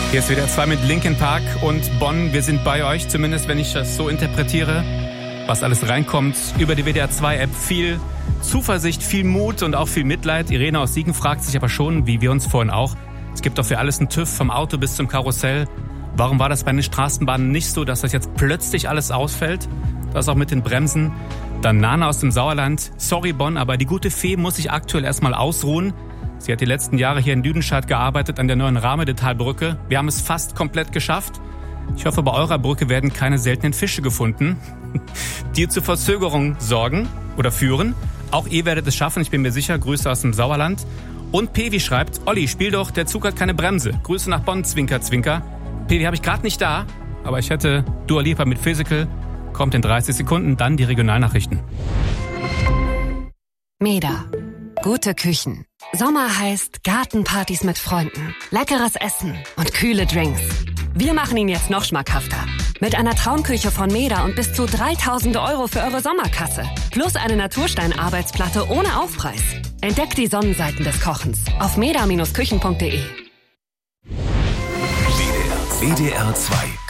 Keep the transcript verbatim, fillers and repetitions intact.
Hier ist W D R zwei mit Linkin Park und Bonn. Wir sind bei euch, zumindest wenn ich das so interpretiere, was alles reinkommt über die W D R zwei App. Viel Zuversicht, viel Mut und auch viel Mitleid. Irene aus Siegen fragt sich aber schon, wie wir uns vorhin auch, es gibt doch für alles einen TÜV, vom Auto bis zum Karussell. Warum war das bei den Straßenbahnen nicht so, dass das jetzt plötzlich alles ausfällt? Das auch mit den Bremsen. Dann Nana aus dem Sauerland. Sorry Bonn, aber die gute Fee muss sich aktuell erstmal ausruhen. Sie hat die letzten Jahre hier in Lüdenscheid gearbeitet an der neuen Rahmedetalbrücke. Wir haben es fast komplett geschafft. Ich hoffe, bei eurer Brücke werden keine seltenen Fische gefunden, die zu Verzögerungen sorgen oder führen. Auch ihr werdet es schaffen, ich bin mir sicher. Grüße aus dem Sauerland. Und Pevi schreibt, Olli, spiel doch, der Zug hat keine Bremse. Grüße nach Bonn, Zwinker, Zwinker. Pevi habe ich gerade nicht da, aber ich hätte Dua Lipa mit Physical. Kommt in dreißig Sekunden, dann die Regionalnachrichten. Meda. Gute Küchen. Sommer heißt Gartenpartys mit Freunden, leckeres Essen und kühle Drinks. Wir machen ihn jetzt noch schmackhafter. Mit einer Traumküche von Meda und bis zu dreitausend Euro für eure Sommerkasse. Plus eine Naturstein-Arbeitsplatte ohne Aufpreis. Entdeckt die Sonnenseiten des Kochens auf meda Bindestrich küchen punkt de. W D R zwei